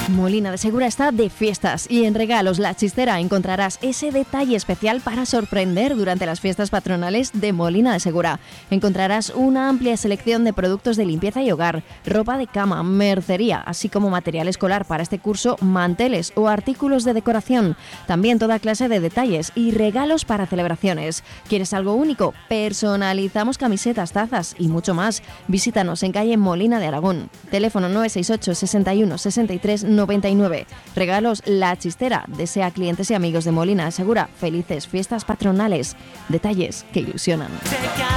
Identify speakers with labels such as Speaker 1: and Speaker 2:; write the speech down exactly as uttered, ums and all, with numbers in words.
Speaker 1: Molina de Segura está de fiestas y en Regalos La Chistera encontrarás ese detalle especial para sorprender durante las fiestas patronales de Molina de Segura. Encontrarás una amplia selección de productos de limpieza y hogar, ropa de cama, mercería, así como material escolar para este curso, manteles o artículos de decoración. También toda clase de detalles y regalos para celebraciones. ¿Quieres algo único? Personalizamos camisetas, tazas y mucho más. Visítanos en calle Molina de Aragón. Teléfono nueve seis ocho, sesenta y uno, sesenta y tres, noventa y nueve. Regalos La Chistera desea a clientes y amigos de Molina de Segura felices fiestas patronales. Detalles que ilusionan.